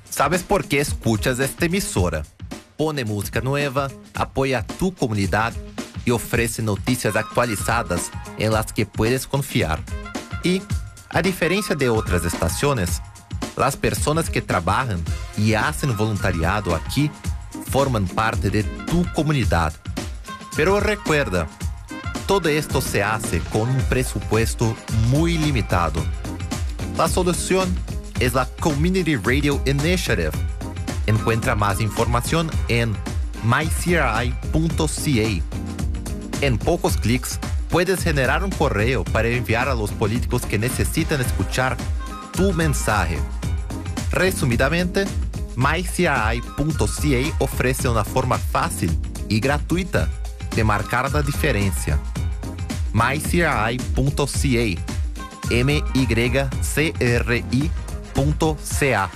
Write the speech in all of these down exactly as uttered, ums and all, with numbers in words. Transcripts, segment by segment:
Sabes por qué escuchas esta emisora. Pone música nueva, apoya a tu comunidad y ofrece noticias actualizadas en las que puedes confiar. Y, a diferencia de otras estaciones, las personas que trabajan y hacen voluntariado aquí forman parte de tu comunidad. Pero recuerda, todo esto se hace con un presupuesto muy limitado. La solución es la Community Radio Initiative. Encuentra más información en my c r i punto c a. En pocos clics, puedes generar un correo para enviar a los políticos que necesitan escuchar tu mensaje. Resumidamente, my c r i punto c a ofrece una forma fácil y gratuita de marcar la diferencia. my c r i punto c a. M Y C R I punto C A.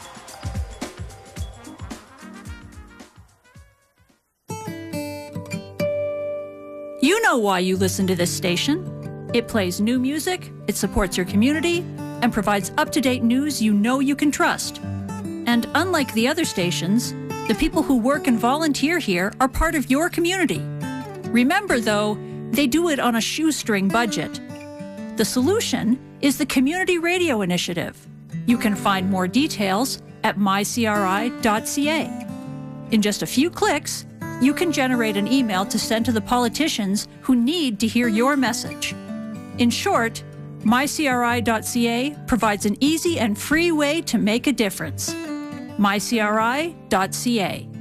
You know why you listen to this station. It plays new music, it supports your community, and provides up-to-date news you know you can trust. And unlike the other stations, the people who work and volunteer here are part of your community. Remember, though, they do it on a shoestring budget. The solution is the Community Radio Initiative. You can find more details at my c r i dot c a. In just a few clicks, you can generate an email to send to the politicians who need to hear your message. In short, my c r i dot c a provides an easy and free way to make a difference. my c r i dot c a.